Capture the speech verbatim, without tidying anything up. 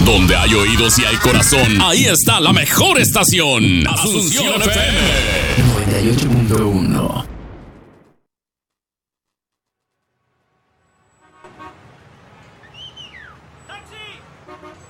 Donde hay oídos y hay corazón, ahí está la mejor estación. Asunción F M noventa y ocho punto uno.